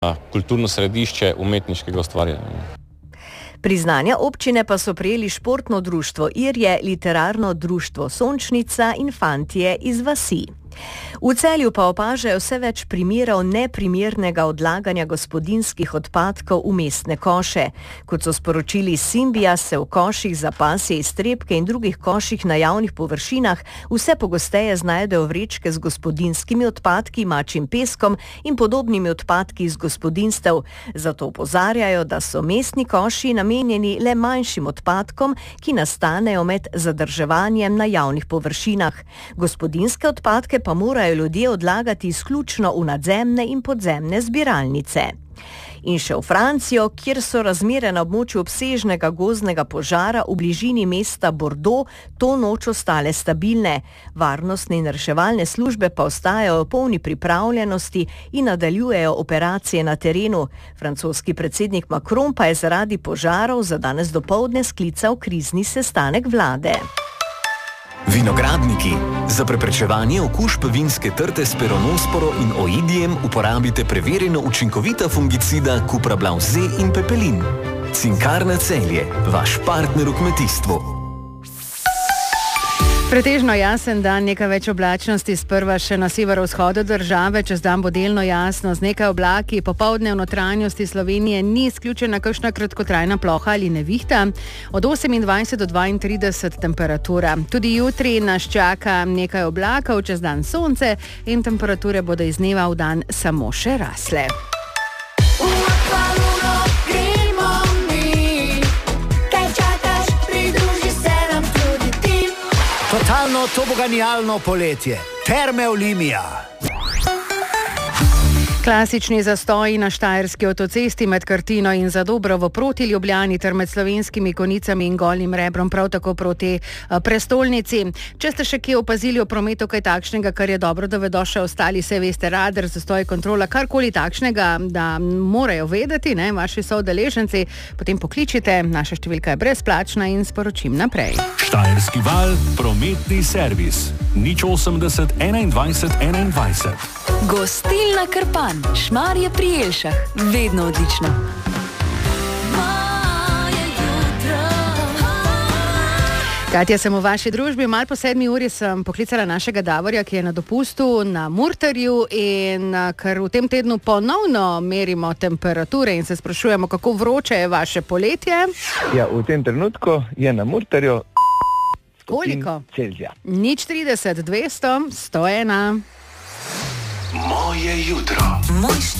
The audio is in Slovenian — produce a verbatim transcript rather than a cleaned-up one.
kulturno središče umetniškega ustvarjanja. Priznanja občine pa so prejeli športno društvo Irje, literarno društvo Sončnica in fantje iz vasi. V Celju pa opažajo vse več primerov neprimernega odlaganja gospodinjskih odpadkov v mestne koše. Kot so sporočili Simbija, se v koših za pasje iztrebke in drugih koših na javnih površinah vse pogosteje znajdejo vrečke z gospodinjskimi odpadki, mačjim peskom in podobnimi odpadki iz gospodinjstev. Zato opozarjajo, da so mestni koši namenjeni le manjšim odpadkom, ki nastanejo med zadrževanjem na javnih površinah. Gospodinjske odpadke pa morajo ljudje odlagati izključno v nadzemne in podzemne zbiralnice. In še v Francijo, kjer so razmere na območju obsežnega gozdnega požara v bližini mesta Bordeaux to noč ostale stabilne. Varnostne in reševalne službe pa ostajajo v polni pripravljenosti in nadaljujejo operacije na terenu. Francoski predsednik Macron pa je zaradi požarov za danes dopoldne sklical krizni sestanek vlade. Vinogradniki. Za preprečevanje okužb vinske trte s peronosporo in oidijem uporabite preverjeno učinkovita fungicida Cuprablav Z in Pepelin. Cinkarna Celje, vaš partner v kmetijstvu. Pretežno jasen dan, nekaj več oblačnosti, sprva še na severovzhodu države, čez dan bo delno jasno z nekaj oblaki, popoldne v notranjosti Slovenije ni izključena kakšna kratkotrajna ploha ali nevihta, od osemindvajset do dvaintrideset temperatura. Tudi jutri nas čaka nekaj oblakov, čez dan sonce in temperature bodo iz dneva v dan samo še rasle. Totalno toboganijalno poletje. Terme Olimia. Klasični zastoji na štajerski avtocesti med Krtino in Zadobrovo proti Ljubljani ter med Slovenskimi Konicami in Golim Rebrom, prav tako proti prestolnici. Če ste še kje opazili v prometu kaj takšnega, kar je dobro, da vedo še ostali, se veste, radar, zastoj, kontrola, karkoli takšnega, da morajo vedeti, ne, vaši soudeleženci, potem pokličite, naša številka je brezplačna in sporočim naprej. Štajerski val, prometni servis. nič osemdeset enaindvajset enaindvajset. Gostilna Krpan, Šmarje pri Jelšah, vedno odlično. Katja, sem v vaši družbi, malo po sedmi uri sem poklicala našega Davorja, ki je na dopustu na Murterju in ker v tem tednu ponovno merimo temperature in se sprašujemo, kako vroče je vaše poletje. Ja, v tem trenutku je na Murterju koliko? Celzija. nič trideset, dvesto, sto ena. Moje jutro. Moj